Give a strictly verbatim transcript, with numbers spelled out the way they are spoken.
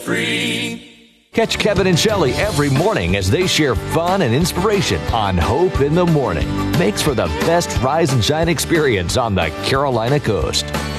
free. Catch Kevin and Shelley every morning as they share fun and inspiration on Hope in the Morning. Makes for the best rise and shine experience on the Carolina Coast.